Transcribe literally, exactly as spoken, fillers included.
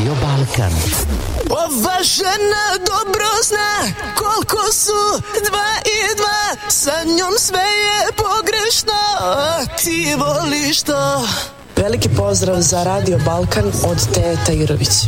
Radio Balkan. Ova žena dobro zna koliko su dva i dva, sa njom sve je pogrešno, a ti voliš to. Veliki pozdrav za Radio Balkan od Teje Tajirović.